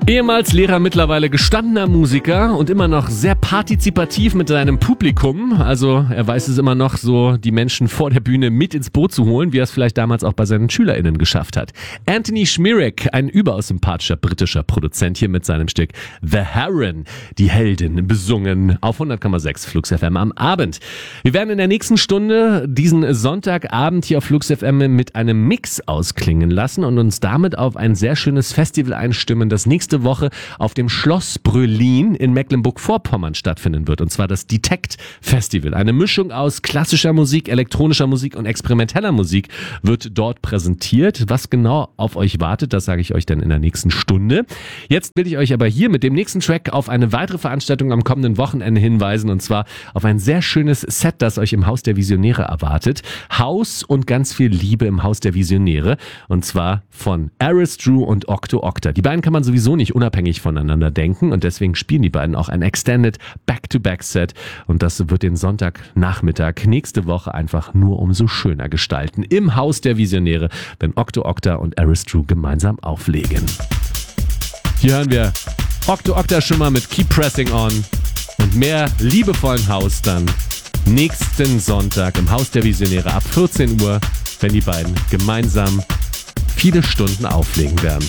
Ehemals Lehrer, mittlerweile gestandener Musiker und immer noch sehr partizipativ mit seinem Publikum. Also er weiß es immer noch, so die Menschen vor der Bühne mit ins Boot zu holen, wie er es vielleicht damals auch bei seinen SchülerInnen geschafft hat. Anthony Schmierek, ein überaus sympathischer britischer Produzent hier mit seinem Stück The Heron, die Heldin, besungen auf 100,6 Flux FM am Abend. Wir werden in der nächsten Stunde diesen Sonntagabend hier auf Flux FM mit einem Mix ausklingen lassen und uns damit auf ein sehr schönes Festival einstimmen, das nächste Woche auf dem Schloss Brülin in Mecklenburg-Vorpommern stattfinden wird. Und zwar das Detect Festival. Eine Mischung aus klassischer Musik, elektronischer Musik und experimenteller Musik wird dort präsentiert. Was genau auf euch wartet, das sage ich euch dann in der nächsten Stunde. Jetzt will ich euch aber hier mit dem nächsten Track auf eine weitere Veranstaltung am kommenden Wochenende hinweisen. Und zwar auf ein sehr schönes Set, das euch im Haus der Visionäre erwartet. Haus und ganz viel Liebe im Haus der Visionäre. Und zwar von Aris Drew und Octo Octa. Die beiden kann man sowieso nicht unabhängig voneinander denken und deswegen spielen die beiden auch ein Extended Back-to-Back-Set und das wird den Sonntagnachmittag nächste Woche einfach nur umso schöner gestalten im Haus der Visionäre, wenn Octo Octa und Aris Drew gemeinsam auflegen. Hier hören wir Octo Octa schon mal mit Keep Pressing On und mehr liebevollen Haus dann nächsten Sonntag im Haus der Visionäre ab 14 Uhr, wenn die beiden gemeinsam viele Stunden auflegen werden.